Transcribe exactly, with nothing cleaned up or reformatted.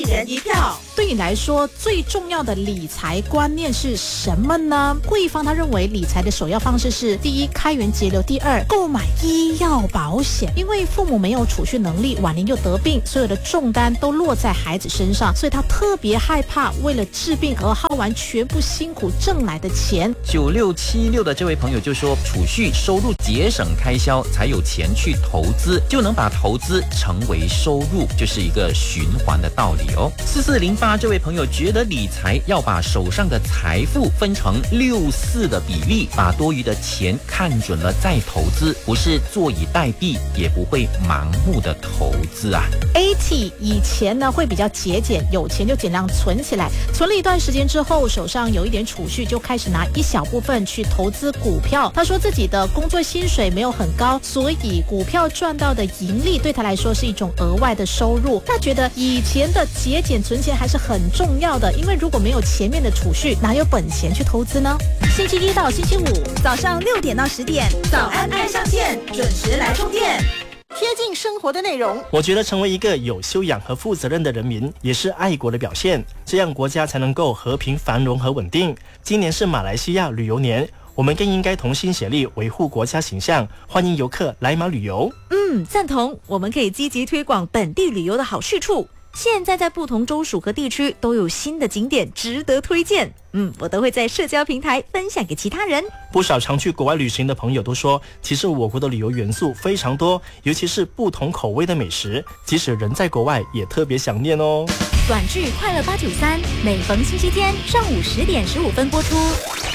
人一票。对你来说，最重要的理财观念是什么呢？贵方他认为理财的首要方式是：第一，开源节流；第二，购买医药保险。因为父母没有储蓄能力，晚年又得病，所有的重担都落在孩子身上，所以他特别害怕为了治病而耗完全部辛苦挣来的钱。 九六七六的这位朋友就说，储蓄收入节省开销，才有钱去投资，就能把投资成为收入，就是一个循环的道理哦。四四零八这位朋友觉得理财要把手上的财富分成六四的比例，把多余的钱看准了再投资，不是坐以待毙，也不会盲目的投资啊。 A T 以前呢会比较节俭，有钱就尽量存起来，存了一段时间之后，手上有一点储蓄，就开始拿一小部分去投资股票。他说自己的工作薪水没有很高，所以股票赚到的盈利对他来说是一种额外的收入。他觉得以前的节俭存钱还是很重要的，因为如果没有前面的储蓄，哪有本钱去投资呢？星期一到星期五早上六点到十点，早安爱上线，准时来充电。贴近生活的内容， 我觉得成为一个有修养和负责任的人民，也是爱国的表现，这样国家才能够和平繁荣和稳定。今年是马来西亚旅游年，我们更应该同心协力维护国家形象，欢迎游客来马旅游。 嗯，赞同，我们可以积极推广本地旅游的好去处。现在在不同州属和地区都有新的景点值得推荐，嗯，我都会在社交平台分享给其他人。 不少常去国外旅行的朋友都说，其实我国的旅游元素非常多，尤其是不同口味的美食，即使人在国外也特别想念哦。 短剧快乐八九三，每逢星期天上午十点十五分播出。